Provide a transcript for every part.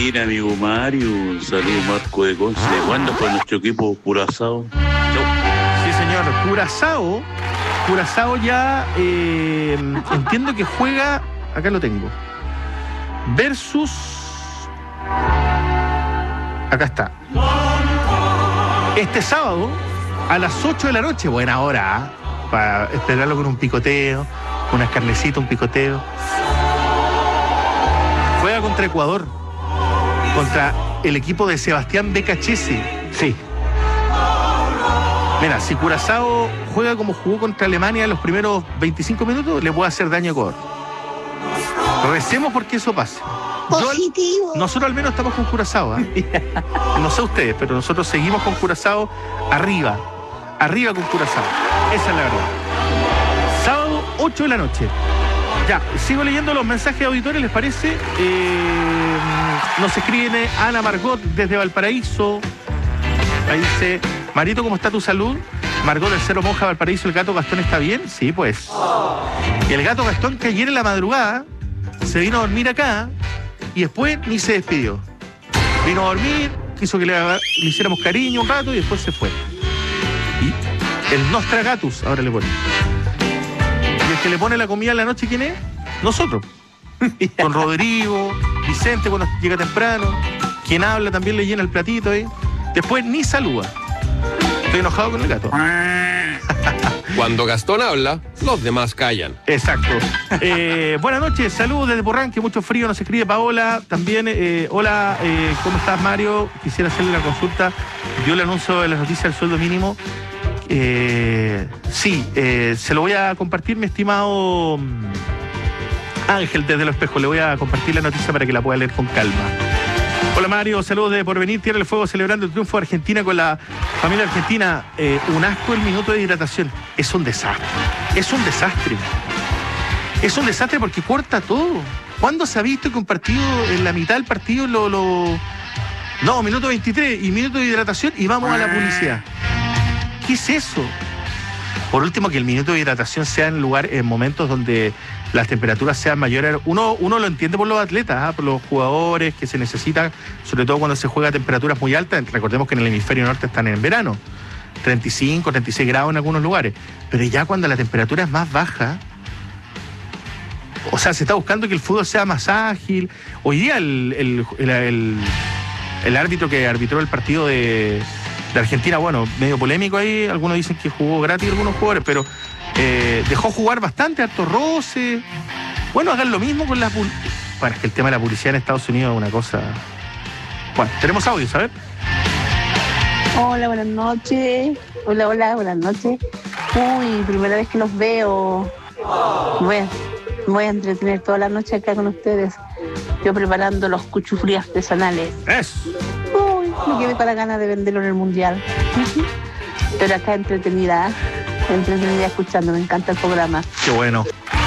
Mira, amigo Mario, un saludo Marco de Conce. ¿Cuándo fue nuestro equipo Curazao? Sí, señor, Curazao ya entiendo que juega, acá lo tengo, versus, acá está, este sábado a las 8 de la noche, buena hora, para esperarlo con un picoteo, unas carnecitas, un picoteo. Juega contra Ecuador, contra el equipo de Sebastián Becachese. Sí. Mira, si Curazao juega como jugó contra Alemania en los primeros 25 minutos, le puede hacer daño a Ecuador. Recemos porque eso pase. Nosotros al menos estamos con Curazao, ¿eh? No sé ustedes, pero nosotros seguimos con Curazao arriba con Curazao. Esa es la verdad. Sábado, 8 de la noche. Ya, sigo leyendo los mensajes de auditores, ¿les parece? Nos escribe Ana Margot desde Valparaíso. Ahí dice: Marito, ¿cómo está tu salud? Margot del Cerro Monja, Valparaíso, ¿el gato Gastón está bien? Sí, pues. Y el gato Gastón, que ayer en la madrugada se vino a dormir acá y después ni se despidió. Vino a dormir, quiso que le hiciéramos cariño un rato y después se fue. Y el Nostragatus, ahora le pone. Y el que le pone la comida en la noche, ¿quién es? Nosotros. Con Rodrigo, Vicente cuando llega temprano. Quien habla también le llena el platito ahí. Después ni saluda. Estoy enojado con el gato. Cuando Gastón habla, los demás callan. Exacto. Buenas noches, saludos desde Porranque, mucho frío, nos escribe Paola. También, hola, ¿cómo estás, Mario? Quisiera hacerle una consulta. Dio el anuncio de las noticias del sueldo mínimo. Sí, se lo voy a compartir, mi estimado Ángel, desde Los Espejos. Le voy a compartir la noticia para que la pueda leer con calma. Hola Mario, saludos de Porvenir, Tierra del Fuego, celebrando el triunfo de Argentina con la familia argentina. Un asco el minuto de hidratación. Es un desastre. Es un desastre. Es un desastre porque corta todo. ¿Cuándo se ha visto que un partido, en la mitad del partido, No, minuto 23 y minuto de hidratación y vamos a la publicidad? ¿Qué es eso? Por último, que el minuto de hidratación sea en momentos donde las temperaturas sean mayores. Uno lo entiende por los atletas, por los jugadores que se necesitan, sobre todo cuando se juega a temperaturas muy altas. Recordemos que en el hemisferio norte están en verano, 35, 36 grados en algunos lugares. Pero ya cuando la temperatura es más baja, o sea, se está buscando que el fútbol sea más ágil. Hoy día el árbitro que arbitró el partido de Argentina, bueno, medio polémico ahí, algunos dicen que jugó gratis algunos jugadores, pero dejó jugar bastante, harto roce. Bueno, hagan lo mismo con Bueno, es que el tema de la publicidad en Estados Unidos es una cosa... Bueno, tenemos audio, ¿sabes? Hola, buenas noches. Hola, buenas noches. Uy, primera vez que los veo. Voy a entretener toda la noche acá con ustedes. Yo preparando los cuchufríos artesanales. Uy, me quedé con la ganas de venderlo en el mundial. Pero acá entretenida escuchando, me encanta el programa. Qué bueno.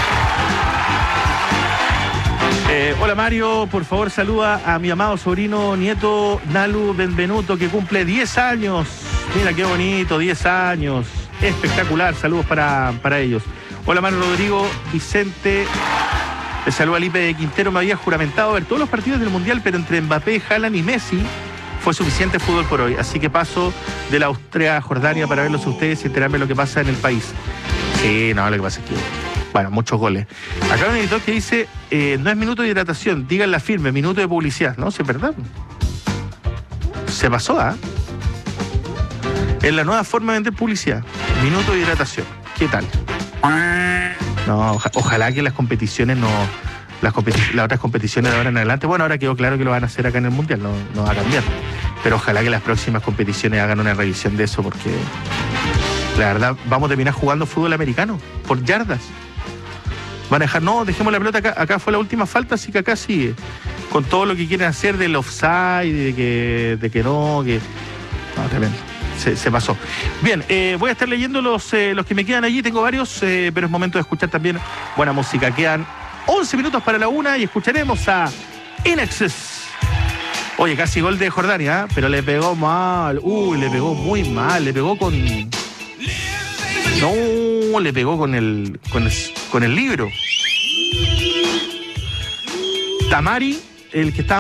Hola Mario, por favor saluda a mi amado sobrino nieto Nalu Benvenuto, que cumple 10 años. Mira qué bonito, 10 años. Espectacular, saludos para ellos. Hola Mario Rodrigo, Vicente. Le saluda a Lipe de Quintero. Me había juramentado ver todos los partidos del mundial, pero entre Mbappé, Haaland y Messi fue suficiente fútbol por hoy. Así que paso de la Austria a Jordania para verlos a ustedes y enterarme de lo que pasa en el país. Sí, no, lo que pasa es que... Bueno, muchos goles. Acá hay un editor que dice, no es minuto de hidratación, díganla firme, minuto de publicidad. No, sí, es verdad. Se pasó, ¿ah? Es la nueva forma de vender publicidad. Minuto de hidratación. ¿Qué tal? No, ojalá que las competiciones no... Las otras competiciones de ahora en adelante, bueno, ahora quedó claro que lo van a hacer acá en el Mundial, no va a cambiar. Pero ojalá que las próximas competiciones hagan una revisión de eso, porque la verdad vamos a terminar jugando fútbol americano por yardas. Van a dejar, no, dejemos la pelota acá fue la última falta, así que acá sigue. Con todo lo que quieren hacer del offside, de que no, tremendo. Se pasó. Bien, voy a estar leyendo los que me quedan allí, tengo varios, pero es momento de escuchar también buena música. Quedan 11 minutos para la 1 y escucharemos a In Excess. Oye, casi gol de Jordania, pero le pegó mal. Le pegó muy mal. Le pegó con... No, le pegó con el libro. Tamari, el que estaba